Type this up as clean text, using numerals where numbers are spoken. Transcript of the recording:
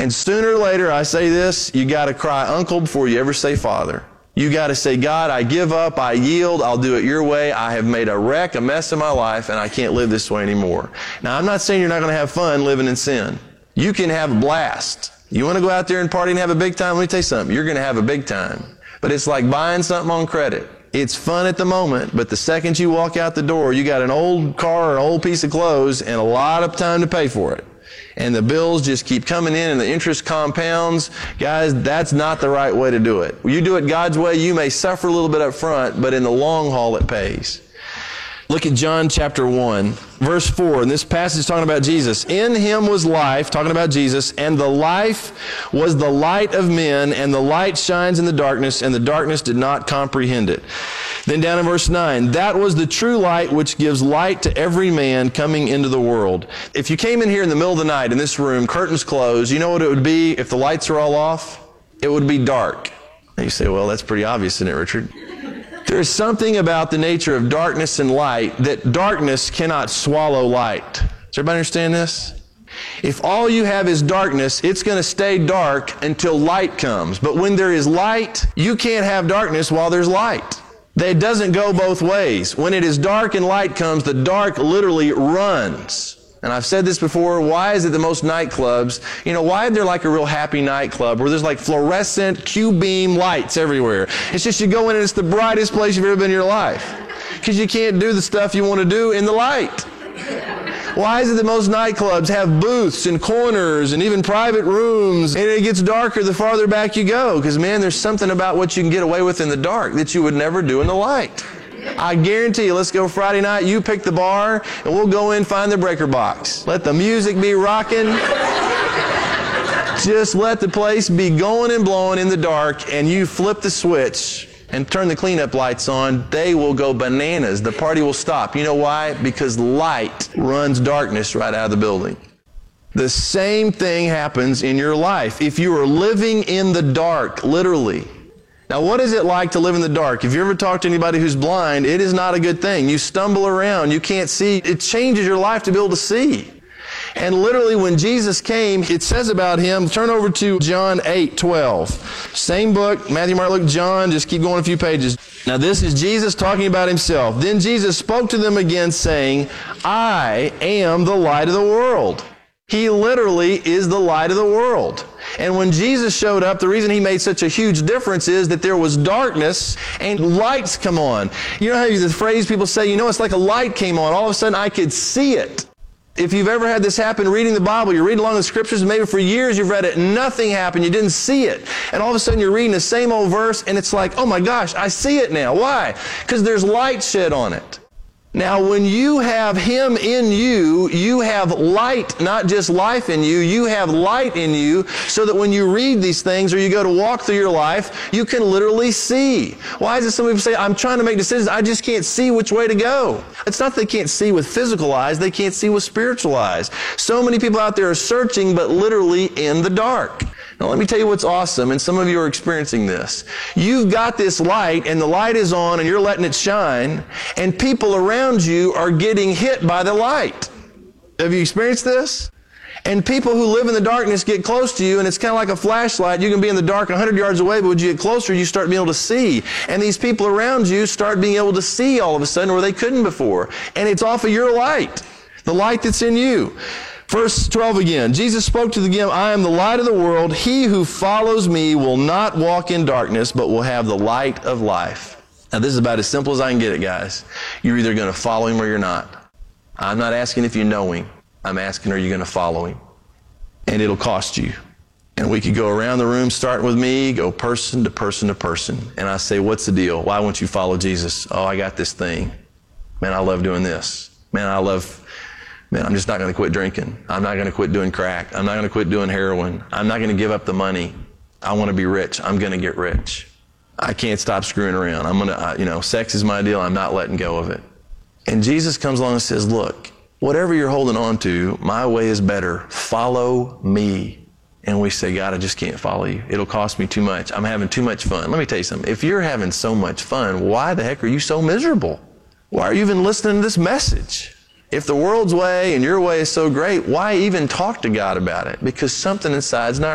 And sooner or later, I say this, you got to cry uncle before you ever say father. You got to say, God, I give up, I yield, I'll do it your way. I have made a wreck, a mess of my life, and I can't live this way anymore. Now, I'm not saying you're not going to have fun living in sin. You can have a blast. You want to go out there and party and have a big time? Let me tell you something. You're going to have a big time. But it's like buying something on credit. It's fun at the moment, but the second you walk out the door, you got an old car or an old piece of clothes and a lot of time to pay for it. And the bills just keep coming in and the interest compounds. Guys, that's not the right way to do it. When you do it God's way, you may suffer a little bit up front, but in the long haul, it pays. Look at John chapter 1, verse 4. And this passage is talking about Jesus. In him was life, talking about Jesus, and the life was the light of men, and the light shines in the darkness, and the darkness did not comprehend it. Then down in verse 9, that was the true light which gives light to every man coming into the world. If you came in here in the middle of the night in this room, curtains closed, you know what it would be if the lights are all off? It would be dark. And you say, well, that's pretty obvious, isn't it, Richard? There's something about the nature of darkness and light that darkness cannot swallow light. Does everybody understand this? If all you have is darkness, it's going to stay dark until light comes. But when there is light, you can't have darkness while there's light. It doesn't go both ways. When it is dark and light comes, the dark literally runs. And I've said this before, why is it that most nightclubs, why is there like a real happy nightclub where there's like fluorescent Q-beam lights everywhere? It's just you go in and it's the brightest place you've ever been in your life. Because you can't do the stuff you want to do in the light. Why is it that most nightclubs have booths and corners and even private rooms, and it gets darker the farther back you go? Because, man, there's something about what you can get away with in the dark that you would never do in the light. I guarantee you, let's go Friday night, you pick the bar, and we'll go in, find the breaker box. Let the music be rocking. Just let the place be going and blowing in the dark, and you flip the switch and turn the cleanup lights on. They will go bananas. The party will stop. You know why? Because light runs darkness right out of the building. The same thing happens in your life. If you are living in the dark, literally. Now, what is it like to live in the dark? If you ever talk to anybody who's blind, it is not a good thing. You stumble around. You can't see. It changes your life to be able to see. And literally, when Jesus came, it says about him, turn over to John 8:12. Same book, Matthew, Mark, Luke, John, just keep going a few pages. Now, this is Jesus talking about himself. Then Jesus spoke to them again, saying, I am the light of the world. He literally is the light of the world. And when Jesus showed up, the reason he made such a huge difference is that there was darkness and lights come on. You know how the phrase people say, it's like a light came on. All of a sudden, I could see it. If you've ever had this happen reading the Bible, you're reading along the scriptures, and maybe for years you've read it, and nothing happened, you didn't see it. And all of a sudden you're reading the same old verse, and it's like, oh my gosh, I see it now. Why? Because there's light shed on it. Now, when you have him in you, you have light, not just life in you. You have light in you so that when you read these things or you go to walk through your life, you can literally see. Why is it some people say, I'm trying to make decisions, I just can't see which way to go? It's not that they can't see with physical eyes, they can't see with spiritual eyes. So many people out there are searching, but literally in the dark. Now, let me tell you what's awesome, and some of you are experiencing this. You've got this light, and the light is on, and you're letting it shine, and people around you are getting hit by the light. Have you experienced this? And people who live in the darkness get close to you, and it's kind of like a flashlight. You can be in the dark 100 yards away, but when you get closer, you start being able to see. And these people around you start being able to see all of a sudden where they couldn't before. And it's off of your light, the light that's in you. Verse 12 again. Jesus spoke to them, I am the light of the world. He who follows me will not walk in darkness, but will have the light of life. Now, this is about as simple as I can get it, guys. You're either going to follow him or you're not. I'm not asking if you know him. I'm asking, are you going to follow him? And it'll cost you. And we could go around the room, starting with me, go person to person to person. And I say, what's the deal? Why won't you follow Jesus? Oh, I got this thing. Man, I love doing this. Man, I'm just not going to quit drinking. I'm not going to quit doing crack. I'm not going to quit doing heroin. I'm not going to give up the money. I want to be rich. I'm going to get rich. I can't stop screwing around. I'm going to, sex is my deal. I'm not letting go of it. And Jesus comes along and says, look, whatever you're holding on to, my way is better. Follow me. And we say, God, I just can't follow you. It'll cost me too much. I'm having too much fun. Let me tell you something. If you're having so much fun, why the heck are you so miserable? Why are you even listening to this message? If the world's way and your way is so great, why even talk to God about it? Because something inside's not